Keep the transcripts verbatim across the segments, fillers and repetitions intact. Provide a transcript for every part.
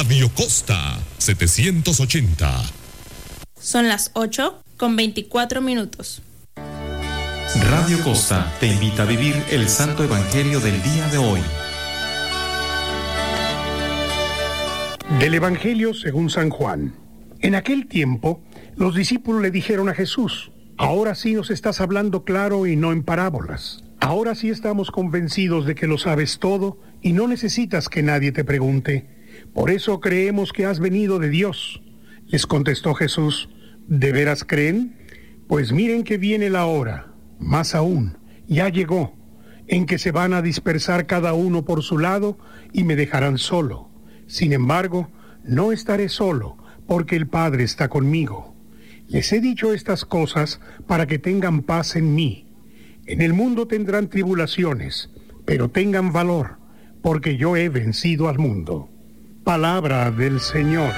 Radio Costa setecientos ochenta. Son las ocho con veinticuatro minutos. Radio Costa te invita a vivir el Santo Evangelio del día de hoy. Del Evangelio según San Juan. En aquel tiempo, los discípulos le dijeron a Jesús: ahora sí nos estás hablando claro y no en parábolas. Ahora sí estamos convencidos de que lo sabes todo y no necesitas que nadie te pregunte. Por eso creemos que has venido de Dios. Les contestó Jesús: ¿de veras creen? Pues miren que viene la hora, más aún, ya llegó, en que se van a dispersar cada uno por su lado y me dejarán solo. Sin embargo, no estaré solo, porque el Padre está conmigo. Les he dicho estas cosas para que tengan paz en mí. En el mundo tendrán tribulaciones, pero tengan valor, porque yo he vencido al mundo. Palabra del Señor.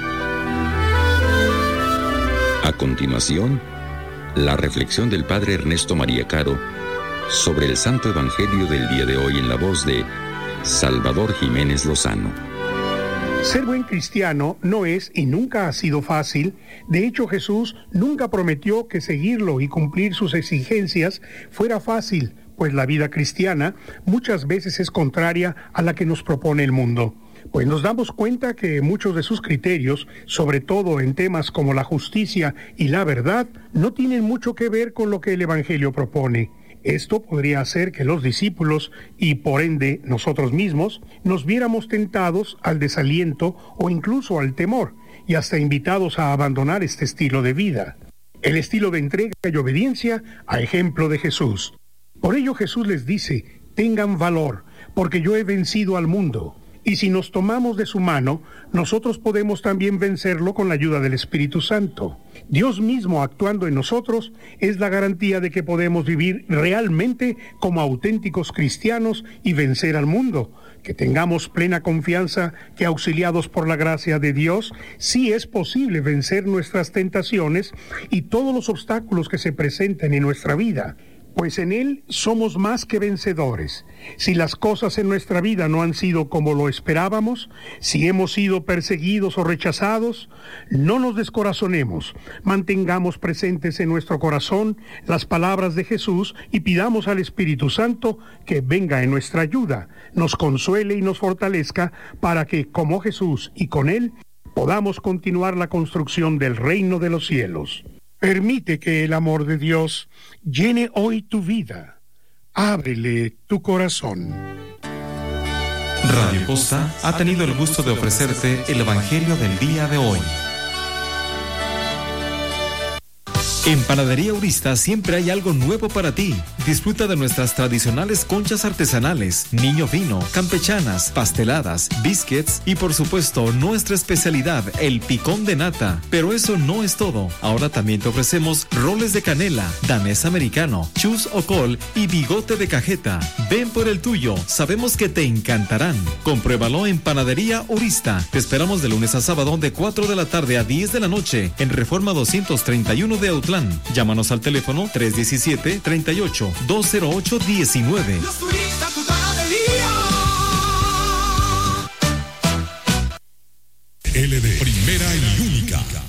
A continuación, la reflexión del Padre Ernesto María Caro sobre el Santo Evangelio del día de hoy en la voz de Salvador Jiménez Lozano. Ser buen cristiano no es y nunca ha sido fácil. De hecho, Jesús nunca prometió que seguirlo y cumplir sus exigencias fuera fácil, pues la vida cristiana muchas veces es contraria a la que nos propone el mundo. Pues nos damos cuenta que muchos de sus criterios, sobre todo en temas como la justicia y la verdad, no tienen mucho que ver con lo que el Evangelio propone. Esto podría hacer que los discípulos, y por ende nosotros mismos, nos viéramos tentados al desaliento o incluso al temor, y hasta invitados a abandonar este estilo de vida. El estilo de entrega y obediencia a ejemplo de Jesús. Por ello Jesús les dice: tengan valor, porque yo he vencido al mundo. Y si nos tomamos de su mano, nosotros podemos también vencerlo con la ayuda del Espíritu Santo. Dios mismo actuando en nosotros es la garantía de que podemos vivir realmente como auténticos cristianos y vencer al mundo. Que tengamos plena confianza que, auxiliados por la gracia de Dios, sí es posible vencer nuestras tentaciones y todos los obstáculos que se presenten en nuestra vida. Pues en Él somos más que vencedores. Si las cosas en nuestra vida no han sido como lo esperábamos, si hemos sido perseguidos o rechazados, no nos descorazonemos. Mantengamos presentes en nuestro corazón las palabras de Jesús y pidamos al Espíritu Santo que venga en nuestra ayuda, nos consuele y nos fortalezca para que, como Jesús y con Él, podamos continuar la construcción del reino de los cielos. Permite que el amor de Dios llene hoy tu vida. Ábrele tu corazón. Radio Costa ha tenido el gusto de ofrecerte el Evangelio del día de hoy. En Panadería Urista siempre hay algo nuevo para ti. Disfruta de nuestras tradicionales conchas artesanales, niño fino, campechanas, pasteladas, biscuits y por supuesto nuestra especialidad, el picón de nata. Pero eso no es todo. Ahora también te ofrecemos roles de canela, danés americano, chus o col y bigote de cajeta. Ven por el tuyo, sabemos que te encantarán. Compruébalo en Panadería Urista. Te esperamos de lunes a sábado de cuatro de la tarde a diez de la noche en Reforma doscientos treinta y uno de Autlán. Llámanos al teléfono tres diecisiete, treinta y ocho, dos cero ocho, diecinueve. L D, primera y única.